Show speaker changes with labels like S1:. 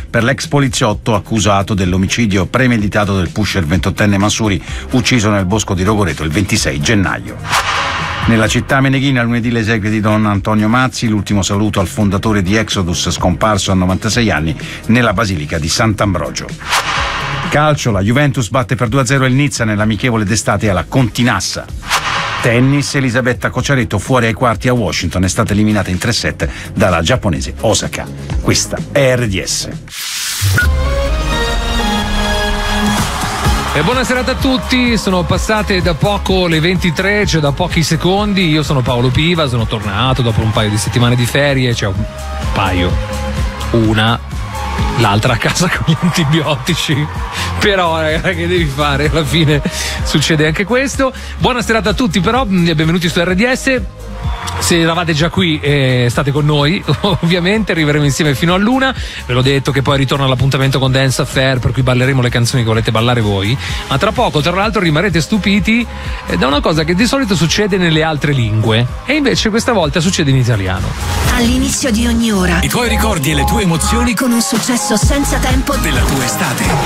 S1: per l'ex poliziotto accusato dell'omicidio premeditato del pusher 28enne Mansouri, ucciso nel bosco di Rogoreto il 26 gennaio. Nella città meneghina lunedì le esequie di Don Antonio Mazzi, l'ultimo saluto al fondatore di Exodus scomparso a 96 anni nella basilica di Sant'Ambrogio. Calcio, la Juventus batte per 2-0 il Nizza nell'amichevole d'estate alla Continassa. Tennis, Elisabetta Cocciaretto fuori ai quarti a Washington, è stata eliminata in 3 set dalla giapponese Osaka. Questa è RDS.
S2: E buona serata a tutti, sono passate da poco le 23, cioè da pochi secondi. Io sono Paolo Piva, sono tornato dopo un paio di settimane di ferie, cioè l'altra a casa con gli antibiotici. Però ragazzi, che devi fare? Alla fine succede anche questo. Buona serata a tutti, però benvenuti su RDS. Se eravate già qui state con noi, ovviamente arriveremo insieme fino all'1. Ve l'ho detto che poi ritorna l'appuntamento con Dance Affair, per cui balleremo le canzoni che volete ballare voi. Ma tra poco, tra l'altro, rimarrete stupiti da una cosa che di solito succede nelle altre lingue e invece questa volta succede in italiano.
S3: All'inizio di ogni ora
S4: i tuoi ricordi e le tue emozioni
S3: con un successo senza tempo
S4: della tua estate.